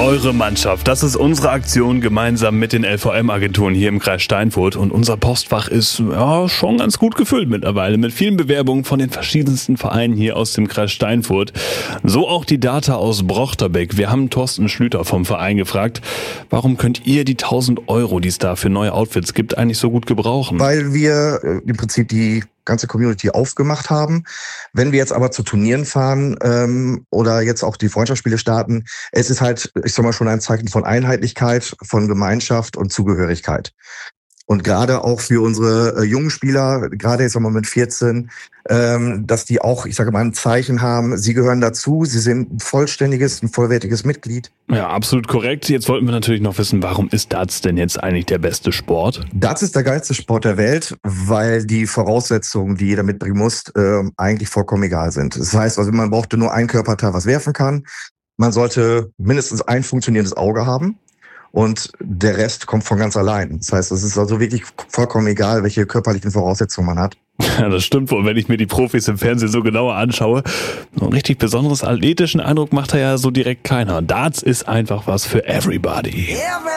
Eure Mannschaft, das ist unsere Aktion gemeinsam mit den LVM-Agenturen hier im Kreis Steinfurt. Und unser Postfach ist schon ganz gut gefüllt mittlerweile mit vielen Bewerbungen von den verschiedensten Vereinen hier aus dem Kreis Steinfurt. So auch die Data aus Brochterbeck. Wir haben Thorsten Schlüter vom Verein gefragt, warum könnt ihr die 1.000 Euro, die es da für neue Outfits gibt, eigentlich so gut gebrauchen? Weil wir im Prinzip die ganze Community aufgemacht haben. Wenn wir jetzt aber zu Turnieren fahren oder jetzt auch die Freundschaftsspiele starten, es ist halt, ich sag mal, schon ein Zeichen von Einheitlichkeit, von Gemeinschaft und Zugehörigkeit. Und gerade auch für unsere jungen Spieler, gerade jetzt nochmal mit 14, dass die auch, ich sage mal, ein Zeichen haben, sie gehören dazu, sie sind ein vollwertiges Mitglied. Ja, absolut korrekt. Jetzt wollten wir natürlich noch wissen, warum ist Darts denn jetzt eigentlich der beste Sport? Darts ist der geilste Sport der Welt, weil die Voraussetzungen, die jeder mitbringen muss, eigentlich vollkommen egal sind. Das heißt, also man brauchte nur ein Körperteil, was werfen kann. Man sollte mindestens ein funktionierendes Auge haben. Und der Rest kommt von ganz allein. Das heißt, es ist also wirklich vollkommen egal, welche körperlichen Voraussetzungen man hat. Ja, das stimmt wohl, wenn ich mir die Profis im Fernsehen so genauer anschaue. So einen richtig besonderes athletischen Eindruck macht da ja so direkt keiner. Darts ist einfach was für everybody.